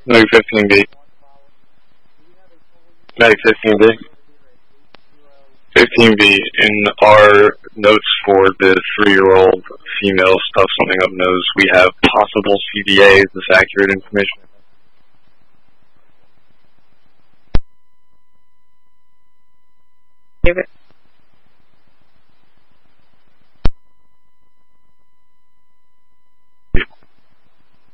Medic 15B. Medic 15B. 15B, in our notes for the 3-year-old female stuffed something up nose, we have possible CVA. Is this accurate information? David?